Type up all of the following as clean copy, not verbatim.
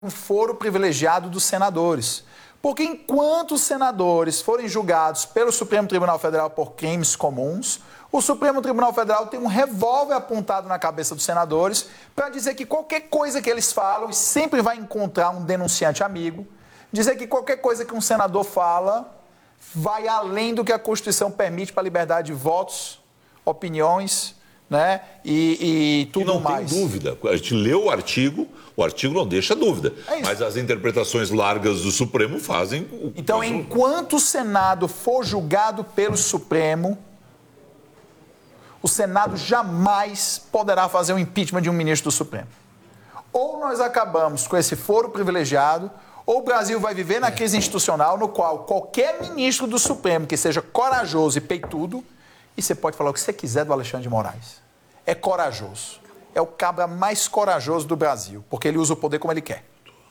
um foro privilegiado dos senadores. Porque enquanto os senadores forem julgados pelo Supremo Tribunal Federal por crimes comuns, o Supremo Tribunal Federal tem um revólver apontado na cabeça dos senadores para dizer que qualquer coisa que eles falam sempre vai encontrar um denunciante amigo, dizer que qualquer coisa que um senador fala vai além do que a Constituição permite para a liberdade de votos, opiniões, né, e tudo mais. Não tem dúvida. A gente leu o artigo não deixa dúvida. Mas as interpretações largas do Supremo fazem... Então, enquanto o Senado for julgado pelo Supremo, o Senado jamais poderá fazer um impeachment de um ministro do Supremo. Ou nós acabamos com esse foro privilegiado, ou o Brasil vai viver na crise institucional, no qual qualquer ministro do Supremo que seja corajoso e peitudo, e você pode falar o que você quiser do Alexandre de Moraes, é corajoso. É o cabra mais corajoso do Brasil, porque ele usa o poder como ele quer.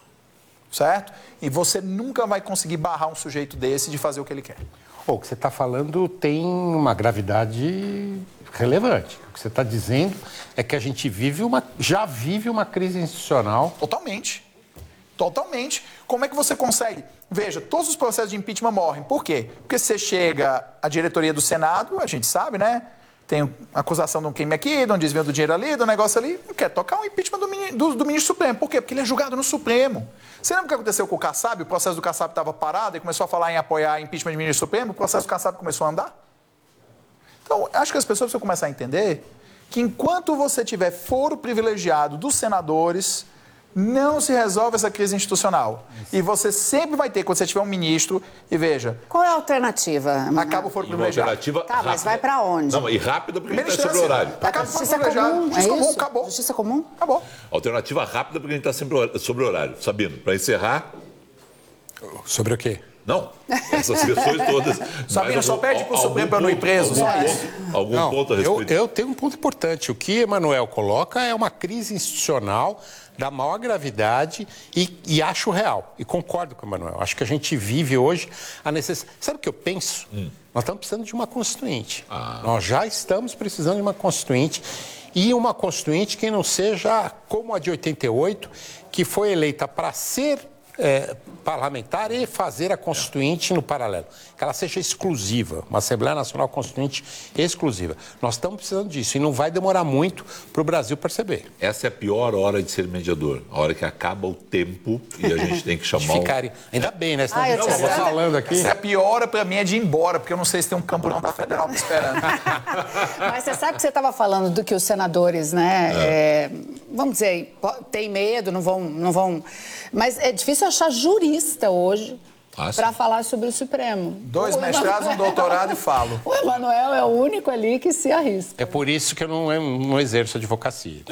Certo? E você nunca vai conseguir barrar um sujeito desse de fazer o que ele quer. O que você está falando tem uma gravidade relevante. O que você está dizendo é que a gente já vive uma crise institucional. Totalmente. Totalmente. Como é que você consegue? Veja, todos os processos de impeachment morrem. Por quê? Porque você chega à diretoria do Senado, a gente sabe, né? Tem acusação de um crime aqui, de um desvio do dinheiro ali, de um negócio ali. Não quer tocar um impeachment do ministro Supremo. Por quê? Porque ele é julgado no Supremo. Você lembra o que aconteceu com o Kassab? O processo do Kassab estava parado e começou a falar em apoiar impeachment de ministro Supremo, o processo do Kassab começou a andar? Então, acho que as pessoas precisam começar a entender que enquanto você tiver foro privilegiado dos senadores, não se resolve essa crise institucional. E você sempre vai ter, quando você tiver um ministro, e veja... Qual é a alternativa? Acaba o foro privilegiado. Tá, rápida. Mas vai pra onde? Não, e rápida porque a gente está sobre o horário. Acaba o foro privilegiado. Justiça comum, acabou. Justiça comum? Acabou. Alternativa rápida porque a gente está sempre sobre o horário. Sabino, para encerrar... Sobre o quê? Não, essas questões todas. Sabino, só pede para o Supremo para não ir preso. Algum ponto a respeito? Eu tenho um ponto importante. O que Emanuel coloca é uma crise institucional da maior gravidade e acho real. E concordo com o Emanuel. Acho que a gente vive hoje a necessidade... Sabe o que eu penso? Nós estamos precisando de uma constituinte. Nós já estamos precisando de uma constituinte. E uma constituinte que não seja como a de 88, que foi eleita para ser... parlamentar e fazer a Constituinte no paralelo. Que ela seja exclusiva, uma Assembleia Nacional Constituinte exclusiva. Nós estamos precisando disso e não vai demorar muito para o Brasil perceber. Essa é a pior hora de ser mediador. A hora que acaba o tempo e a gente tem que chamar Ainda bem, né? Senão eu estava falando aqui. Essa é a pior hora para mim é de ir embora, porque eu não sei se tem um campo não da Federal me esperando. Mas você sabe que você estava falando do que os senadores, né? Vamos dizer, tem medo, não vão... Mas é difícil achar jurista hoje para falar sobre o Supremo. 2 mestrados, um doutorado e falo. O Emanuel é o único ali que se arrisca. É por isso que eu não exerço advocacia.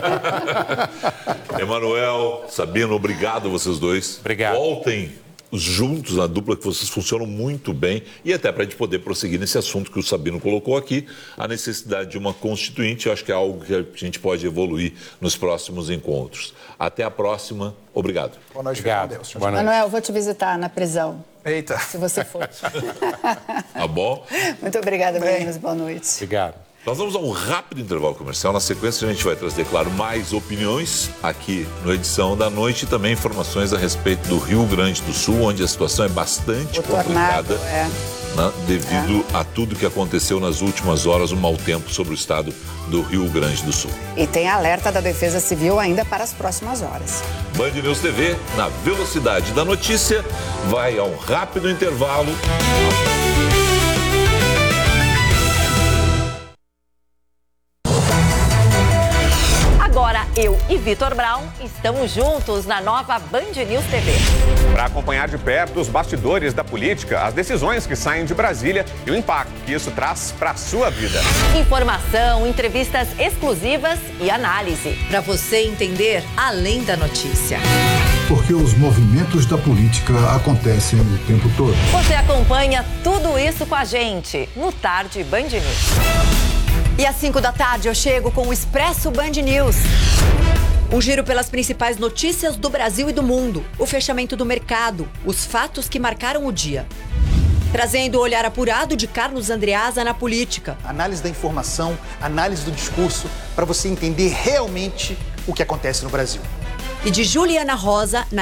Emanuel, Sabino, obrigado a vocês dois. Obrigado. Voltem juntos na dupla, que vocês funcionam muito bem, e até para a gente poder prosseguir nesse assunto que o Sabino colocou aqui, a necessidade de uma constituinte. Eu acho que é algo que a gente pode evoluir nos próximos encontros. Até a próxima. Obrigado. Boa noite, obrigado. Deus. Boa noite. Emanuel, vou te visitar na prisão. Eita. Se você for. Tá bom? Muito obrigada, meninos. Boa noite. Obrigado. Nós vamos a um rápido intervalo comercial. Na sequência, a gente vai trazer, claro, mais opiniões aqui no Edição da Noite e também informações a respeito do Rio Grande do Sul, onde a situação é bastante complicada devido a tudo que aconteceu nas últimas horas, um mau tempo sobre o estado do Rio Grande do Sul. E tem alerta da Defesa Civil ainda para as próximas horas. Band News TV, na velocidade da notícia, vai a um rápido intervalo. Agora, eu e Vitor Brown estamos juntos na nova Band News TV. Para acompanhar de perto os bastidores da política, as decisões que saem de Brasília e o impacto que isso traz para a sua vida. Informação, entrevistas exclusivas e análise. Para você entender além da notícia. Porque os movimentos da política acontecem o tempo todo. Você acompanha tudo isso com a gente no Tarde Band News. E às 5 da tarde eu chego com o Expresso Band News. Um giro pelas principais notícias do Brasil e do mundo. O fechamento do mercado, os fatos que marcaram o dia. Trazendo o olhar apurado de Carlos Andreasa na política. Análise da informação, análise do discurso, para você entender realmente o que acontece no Brasil. e de Juliana Rosa na